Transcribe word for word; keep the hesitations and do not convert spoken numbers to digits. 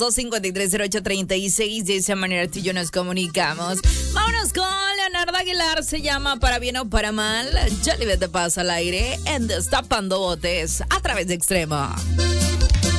dos cinco tres, cero ocho tres seis. De esa manera tú y yo nos comunicamos. Vámonos con Leonardo Aguilar. Se llama Para Bien o Para Mal. Ya le te pasa al aire en Destapando Botes a través de Extremo.